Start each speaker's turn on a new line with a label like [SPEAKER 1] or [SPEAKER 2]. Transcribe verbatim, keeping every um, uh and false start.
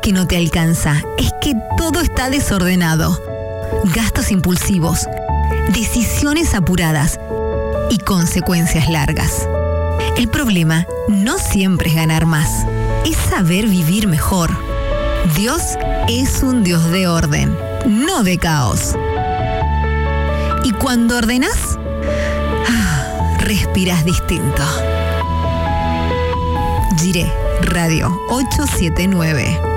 [SPEAKER 1] que no te alcanza, es que todo está desordenado. Gastos impulsivos, decisiones apuradas y consecuencias largas. El problema no siempre es ganar más, es saber vivir mejor. Dios es un Dios de orden, no de caos. Y cuando ordenás, respiras distinto. Jiré Radio ochocientos setenta y nueve.